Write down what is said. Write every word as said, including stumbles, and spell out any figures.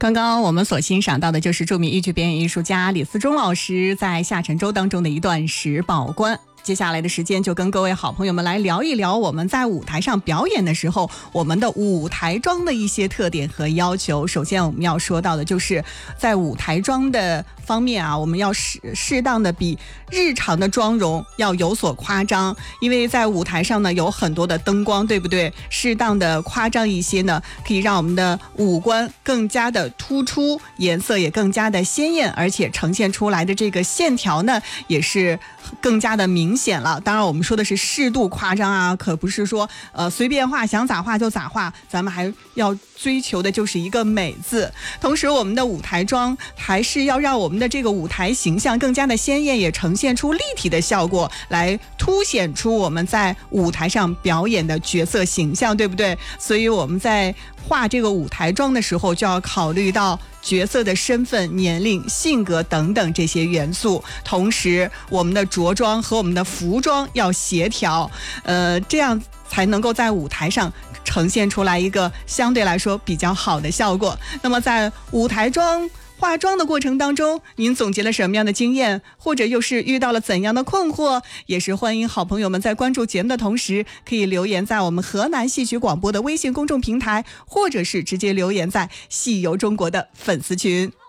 刚刚我们所欣赏到的就是著名豫剧表演艺术家李思忠老师在下沉舟当中的一段石宝观。接下来的时间就跟各位好朋友们来聊一聊我们在舞台上表演的时候我们的舞台装的一些特点和要求。首先我们要说到的就是在舞台装的方面啊，我们要适适当的比日常的妆容要有所夸张，因为在舞台上呢有很多的灯光，对不对？适当的夸张一些呢，可以让我们的五官更加的突出，颜色也更加的鲜艳，而且呈现出来的这个线条呢也是更加的明显了。当然我们说的是适度夸张啊，可不是说呃随便画，想咋画就咋画，咱们还要追求的就是一个美字。同时我们的舞台妆还是要让我们的这个舞台形象更加的鲜艳，也呈现出立体的效果，来凸显出我们在舞台上表演的角色形象，对不对？所以我们在画这个舞台妆的时候就要考虑到角色的身份、年龄、性格等等这些元素，同时我们的着装和我们的服装要协调，呃，这样才能够在舞台上呈现出来一个相对来说比较好的效果。那么在舞台妆化妆的过程当中，您总结了什么样的经验，或者又是遇到了怎样的困惑？也是欢迎好朋友们在关注节目的同时，可以留言在我们河南戏曲广播的微信公众平台，或者是直接留言在戏游中国的粉丝群。